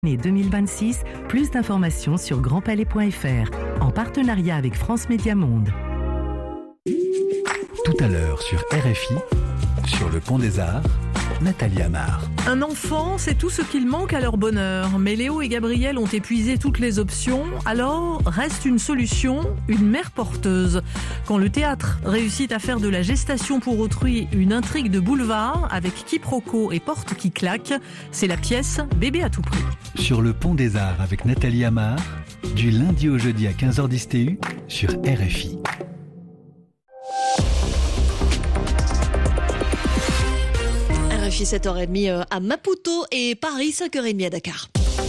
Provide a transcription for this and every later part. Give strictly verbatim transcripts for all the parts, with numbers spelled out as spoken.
deux mille vingt-six, plus d'informations sur grand palais point f r, en partenariat avec France Média Monde. Tout à l'heure sur R F I, sur le Pont des Arts, Nathalie Amar. Un enfant, c'est tout ce qu'il manque à leur bonheur. Mais Léo et Gabriel ont épuisé toutes les options. Alors, reste une solution, une mère porteuse. Quand le théâtre réussit à faire de la gestation pour autrui une intrigue de boulevard, avec quiproquo et porte qui claque, c'est la pièce Bébé à tout prix. Sur le Pont des Arts avec Nathalie Amar, du lundi au jeudi à quinze heures dix T U, sur R F I. R F I sept heures trente à Maputo et Paris cinq heures trente à Dakar.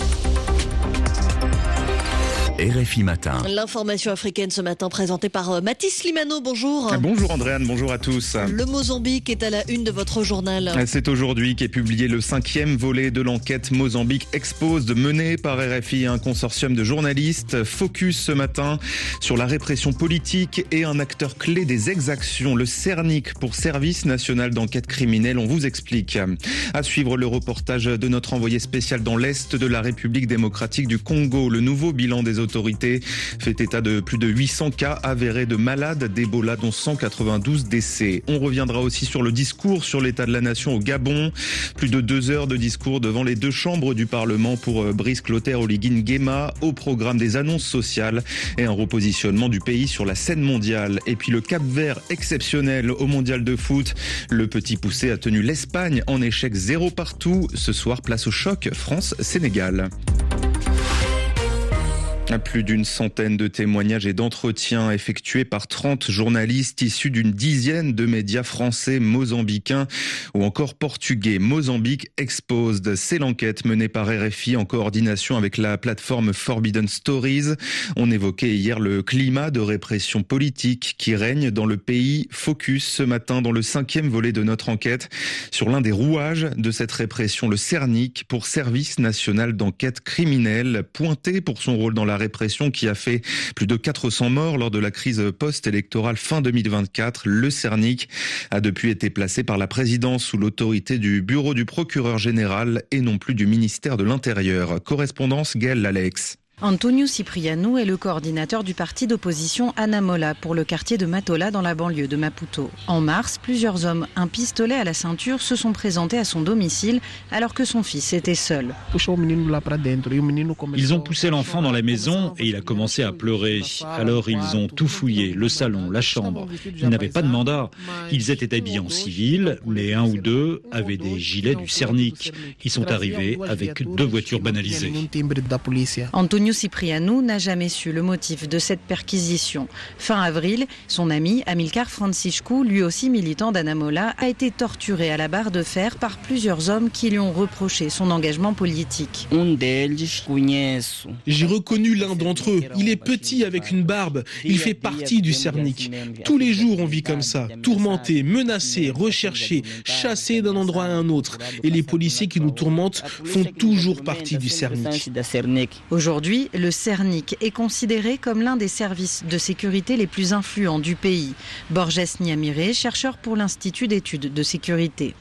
R F I Matin. L'information africaine ce matin présentée par Mathis Limano. Bonjour. Bonjour Andréane, bonjour à tous. Le Mozambique est à la une de votre journal. C'est aujourd'hui qu'est publié le cinquième volet de l'enquête Mozambique Expose, menée par R F I et un consortium de journalistes. Focus ce matin sur la répression politique et un acteur clé des exactions, le CERNIC pour Service National d'Enquête Criminelle. On vous explique. À suivre le reportage de notre envoyé spécial dans l'Est de la République démocratique du Congo. Le nouveau bilan des autorités fait état de plus de huit cents cas avérés de malades d'Ebola, dont cent quatre-vingt-douze décès. On reviendra aussi sur le discours sur l'état de la nation au Gabon. Plus de deux heures de discours devant les deux chambres du Parlement pour Brice Clotaire Oligui Nguema, au programme des annonces sociales et un repositionnement du pays sur la scène mondiale. Et puis le Cap-Vert exceptionnel au mondial de foot. Le petit poussé a tenu l'Espagne en échec zéro partout. Ce soir, place au choc France-Sénégal. Plus d'une centaine de témoignages et d'entretiens effectués par trente journalistes issus d'une dizaine de médias français, mozambicains ou encore portugais. Mozambique Exposed, c'est l'enquête menée par R F I en coordination avec la plateforme Forbidden Stories. On évoquait hier le climat de répression politique qui règne dans le pays. Focus ce matin dans le cinquième volet de notre enquête sur l'un des rouages de cette répression, le CERNIC pour Service National d'Enquête Criminelle, pointé pour son rôle dans la répression qui a fait plus de quatre cents morts lors de la crise post-électorale fin deux mille vingt-quatre. Le CERNIC a depuis été placé par la présidence sous l'autorité du bureau du procureur général et non plus du ministère de l'Intérieur. Correspondance Gaël Alex. Antonio Cipriano est le coordinateur du parti d'opposition Anamola pour le quartier de Matola dans la banlieue de Maputo. En mars, plusieurs hommes, un pistolet à la ceinture, se sont présentés à son domicile alors que son fils était seul. Ils ont poussé l'enfant dans la maison et il a commencé à pleurer. Alors ils ont tout fouillé, le salon, la chambre. Ils n'avaient pas de mandat. Ils étaient habillés en civil, mais un ou deux avaient des gilets du CERNIC. Ils sont arrivés avec deux voitures banalisées. Antonio Cipriano n'a jamais su le motif de cette perquisition. Fin avril, son ami Amilcar Francisco, lui aussi militant d'Anamola, a été torturé à la barre de fer par plusieurs hommes qui lui ont reproché son engagement politique. J'ai reconnu l'un d'entre eux. Il est petit avec une barbe. Il fait partie du CERNIC. Tous les jours on vit comme ça, tourmenté, menacé, recherché, chassé d'un endroit à un autre. Et les policiers qui nous tourmentent font toujours partie du CERNIC. Aujourd'hui, le CERNIC est considéré comme l'un des services de sécurité les plus influents du pays. Borges Niamire, chercheur pour l'Institut d'études de sécurité.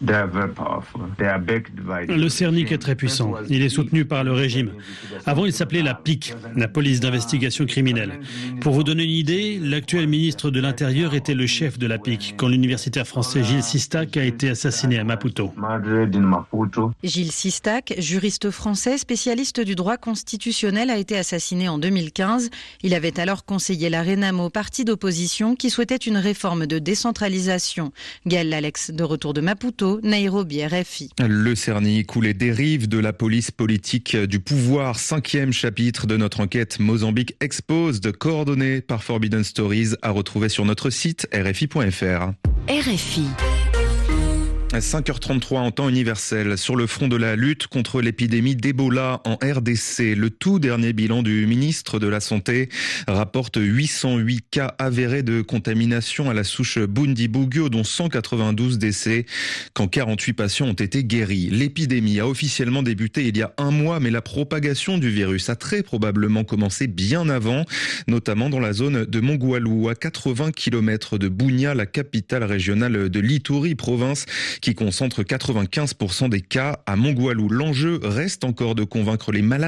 Le CERNIC est très puissant. Il est soutenu par le régime. Avant, il s'appelait la P I C, la police d'investigation criminelle. Pour vous donner une idée, l'actuel ministre de l'Intérieur était le chef de la P I C quand l'universitaire français Gilles Sistac a été assassiné à Maputo. Gilles Sistac, juriste français spécialiste du droit constitutionnel, a été assassiné en deux mille quinze. Il avait alors conseillé la Renamo, parti d'opposition qui souhaitait une réforme de décentralisation. Gaël Alex, de retour de Maputo, Nairobi, R F I. Le CERNIC ou les dérives de la police politique du pouvoir, cinquième chapitre de notre enquête Mozambique Exposed, coordonnée par Forbidden Stories, à retrouver sur notre site r f i point f r. R F I. cinq heures trente-trois en temps universel. Sur le front de la lutte contre l'épidémie d'Ebola en R D C, le tout dernier bilan du ministre de la Santé rapporte huit cent huit cas avérés de contamination à la souche Bundibugyo, dont cent quatre-vingt-douze décès, quand quarante-huit patients ont été guéris. L'épidémie a officiellement débuté il y a un mois, mais la propagation du virus a très probablement commencé bien avant, notamment dans la zone de Mongwalu, à quatre-vingts kilomètres de Bunia, la capitale régionale de l'Ituri, province qui concentre quatre-vingt-quinze pour cent des cas à Mongwalu. L'enjeu reste encore de convaincre les malades